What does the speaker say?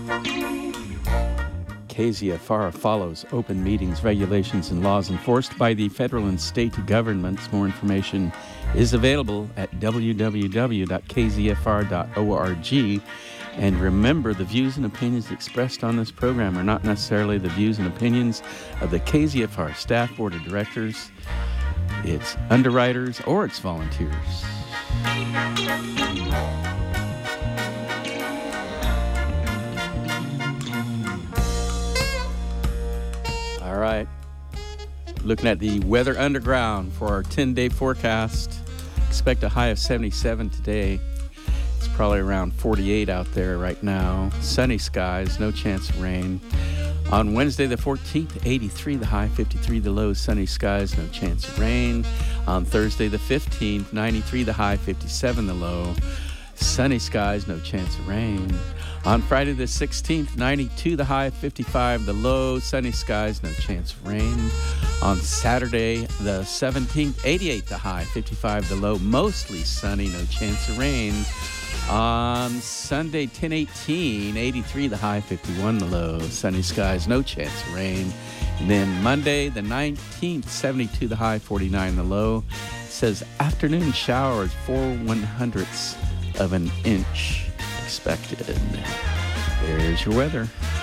KZFR follows open meetings, regulations, and laws enforced by the federal and state governments. More information is available at www.kzfr.org. And remember, the views and opinions expressed on this program are not necessarily the views and opinions of the KZFR staff, board of directors, its underwriters, or its volunteers. All right, looking at the Weather Underground for our 10-day forecast. Expect a high of 77 today. It's probably around 48 out there right now. Sunny skies, no chance of rain. On Wednesday the 14th, 83 the high, 53 the low, sunny skies, no chance of rain. On Thursday the 15th, 93 the high, 57 the low, sunny skies, no chance of rain. On Friday the 16th, 92 the high, 55 the low, sunny skies, no chance of rain. On Saturday the 17th, 88 the high, 55 the low, mostly sunny, no chance of rain. On Sunday 10/18, 83 the high, 51 the low, sunny skies, no chance of rain. And then Monday the 19th, 72 the high, 49 the low. It says afternoon showers, 4/100ths of an inch expected. There's your weather.